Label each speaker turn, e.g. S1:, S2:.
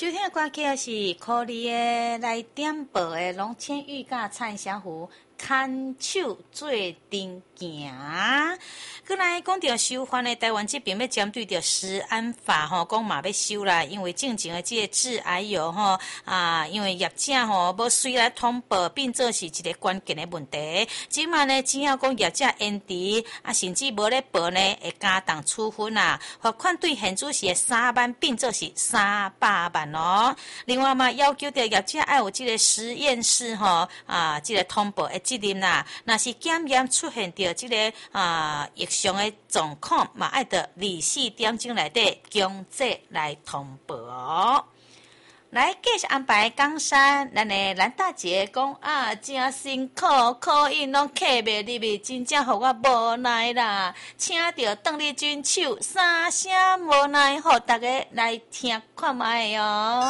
S1: 收听的歌曲是可莉的来点播的龙千玉甲蔡小虎牵手做阵行。过来讲到收翻的台湾这边要针对着食安法吼，讲嘛要收啦，因为正经的这个致癌油吼因为业者吼要随来通报，变做是一个关键的问题。即卖呢，只要讲业者延迟甚至无咧报呢，会加重处分啊，罚款对现主是3万变做是300万哦。另外嘛，要求着业者要有这个实验室吼这个通报的责任啦。若是检验出现着这个异常的状况，嘛爱到24点钟内底强制来通报哦。来继续安排江山，咱的蓝大姐讲真辛苦，考运拢刻袂入去，真正互我无奈啦，请着邓丽君唱三声无奈，互大家来听看卖哦。